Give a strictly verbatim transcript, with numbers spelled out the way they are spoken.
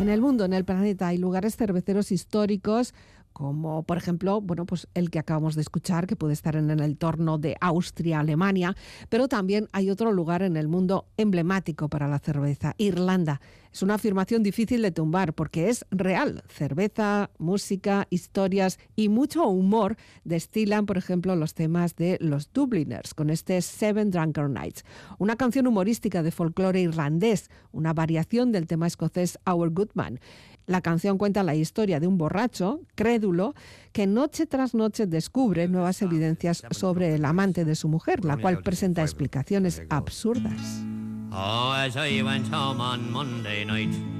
En el mundo, en el planeta, hay lugares cerveceros históricos como, por ejemplo, bueno, pues el que acabamos de escuchar, que puede estar en el entorno de Austria, Alemania, pero también hay otro lugar en el mundo emblemático para la cerveza, Irlanda. Es una afirmación difícil de tumbar porque es real. Cerveza, música, historias y mucho humor destilan, por ejemplo, los temas de los Dubliners con este Seven Drunken Nights, una canción humorística de folclore irlandés, una variación del tema escocés Our Good Man. La canción cuenta la historia de un borracho, crédulo, que noche tras noche descubre nuevas evidencias sobre el amante de su mujer, la cual presenta explicaciones absurdas. Oh, as I went home on Monday night,